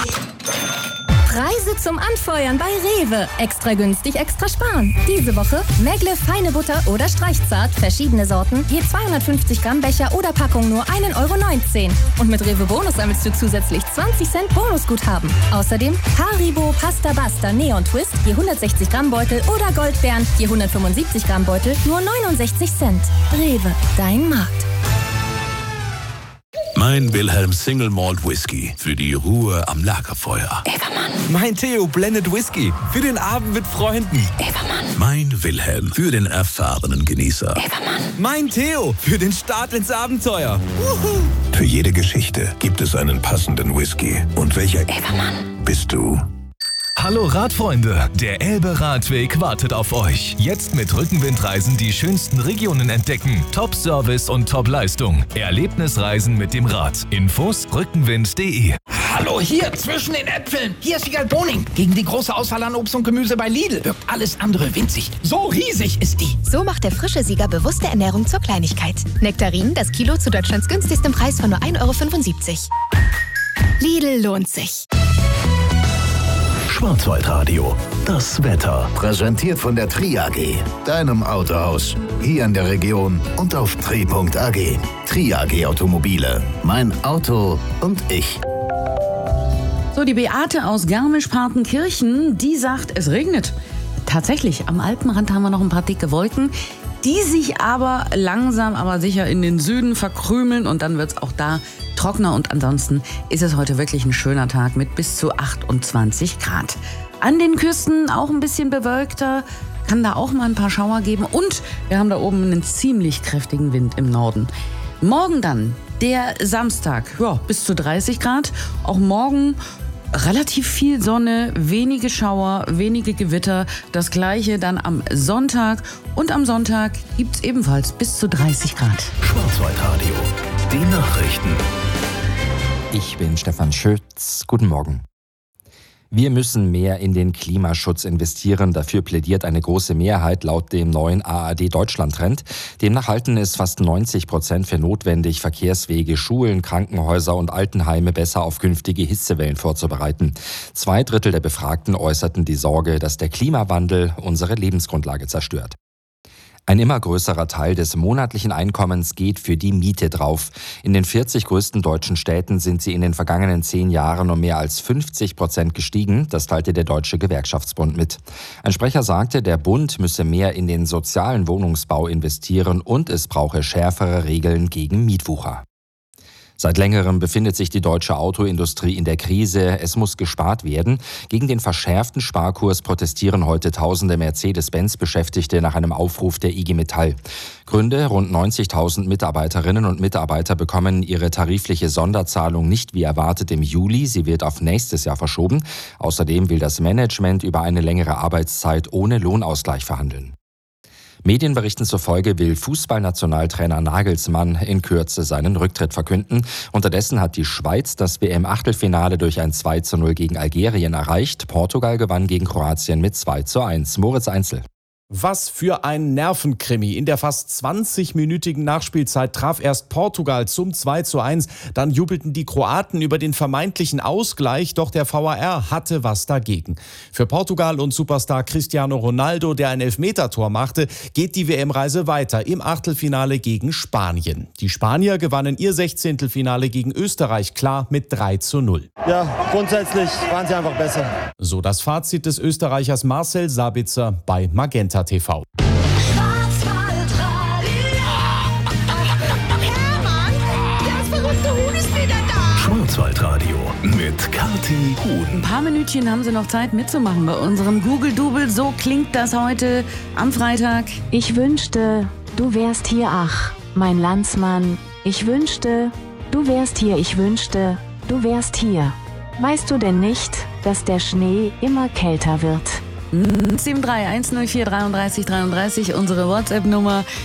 Preise zum Anfeuern bei Rewe. Extra günstig, extra sparen. Diese Woche Megle feine Butter oder Streichzart, verschiedene Sorten, je 250 Gramm Becher oder Packung nur 1,19 € Und mit Rewe Bonus sammelst du zusätzlich 20 Cent Bonusguthaben. Außerdem Haribo Pasta Basta Neon Twist, je 160 Gramm Beutel oder Goldbeeren, je 175 Gramm Beutel, nur 69 Cent. Rewe, dein Markt. Mein Wilhelm Single Malt Whisky für die Ruhe am Lagerfeuer. Evermann. Mein Theo Blended Whisky für den Abend mit Freunden. Evermann. Mein Wilhelm für den erfahrenen Genießer. Evermann. Mein Theo für den Start ins Abenteuer. Für jede Geschichte gibt es einen passenden Whisky. Und welcher Evermann bist du? Hallo Radfreunde, der Elbe-Radweg wartet auf euch. Jetzt mit Rückenwindreisen die schönsten Regionen entdecken. Top-Service und Top-Leistung. Erlebnisreisen mit dem Rad. Infos rückenwind.de. Hallo, hier zwischen den Äpfeln. Hier ist Wiegald Boning. Gegen die große Auswahl an Obst und Gemüse bei Lidl wirkt alles andere winzig. So riesig ist die. So macht der frische Sieger bewusste Ernährung zur Kleinigkeit. Nektarinen, das Kilo zu Deutschlands günstigsten Preis von nur 1,75 €. Lidl lohnt sich. Schwarzwaldradio. Das Wetter. Präsentiert von der Tri AG, deinem Autohaus. Hier in der Region und auf tri.ag. Tri AG Automobile. Mein Auto und ich. So, die Beate aus Garmisch-Partenkirchen, die sagt, es regnet. Tatsächlich, am Alpenrand haben wir noch ein paar dicke Wolken, die sich aber langsam, aber sicher in den Süden verkrümeln und dann wird es auch da trockener und ansonsten ist es heute wirklich ein schöner Tag mit bis zu 28 Grad. An den Küsten auch ein bisschen bewölkter, kann da auch mal ein paar Schauer geben und wir haben da oben einen ziemlich kräftigen Wind im Norden. Morgen dann, der Samstag, ja, bis zu 30 Grad, auch morgen relativ viel Sonne, wenige Schauer, wenige Gewitter. Das gleiche dann am Sonntag. Und am Sonntag gibt es ebenfalls bis zu 30 Grad. Schwarzwaldradio. Die Nachrichten. Ich bin Stefan Schütz. Guten Morgen. Wir müssen mehr in den Klimaschutz investieren. Dafür plädiert eine große Mehrheit laut dem neuen ARD-Deutschland-Trend. Demnach halten es fast 90% für notwendig, Verkehrswege, Schulen, Krankenhäuser und Altenheime besser auf künftige Hitzewellen vorzubereiten. 2/3 der Befragten äußerten die Sorge, dass der Klimawandel unsere Lebensgrundlage zerstört. Ein immer größerer Teil des monatlichen Einkommens geht für die Miete drauf. In den 40 größten deutschen Städten sind sie in den vergangenen 10 Jahren um mehr als 50% gestiegen. Das teilte der Deutsche Gewerkschaftsbund mit. Ein Sprecher sagte, der Bund müsse mehr in den sozialen Wohnungsbau investieren und es brauche schärfere Regeln gegen Mietwucher. Seit längerem befindet sich die deutsche Autoindustrie in der Krise. Es muss gespart werden. Gegen den verschärften Sparkurs protestieren heute tausende Mercedes-Benz-Beschäftigte nach einem Aufruf der IG Metall. Gründe: rund 90.000 Mitarbeiterinnen und Mitarbeiter bekommen ihre tarifliche Sonderzahlung nicht wie erwartet im Juli. Sie wird auf nächstes Jahr verschoben. Außerdem will das Management über eine längere Arbeitszeit ohne Lohnausgleich verhandeln. Medienberichten zufolge will Fußballnationaltrainer Nagelsmann in Kürze seinen Rücktritt verkünden. Unterdessen hat die Schweiz das WM-Achtelfinale durch ein 2:0 gegen Algerien erreicht. Portugal gewann gegen Kroatien mit 2:1. Moritz Einzel. Was für ein Nervenkrimi. In der fast 20-minütigen Nachspielzeit traf erst Portugal zum 2:1. Dann jubelten die Kroaten über den vermeintlichen Ausgleich, doch der VAR hatte was dagegen. Für Portugal und Superstar Cristiano Ronaldo, der ein Elfmetertor machte, geht die WM-Reise weiter im Achtelfinale gegen Spanien. Die Spanier gewannen ihr 16. Finale gegen Österreich klar mit 3:0. Ja, grundsätzlich waren sie einfach besser. So das Fazit des Österreichers Marcel Sabitzer bei Magenta TV. Schwarzwaldradio mit Kathi Huhn. Ein paar Minütchen haben Sie noch Zeit mitzumachen bei unserem Google-Double. So klingt das heute am Freitag. Ich wünschte, du wärst hier, ach, mein Landsmann. Ich wünschte, du wärst hier. Ich wünschte, du wärst hier. Weißt du denn nicht, dass der Schnee immer kälter wird? 73104 33 33, unsere WhatsApp-Nummer.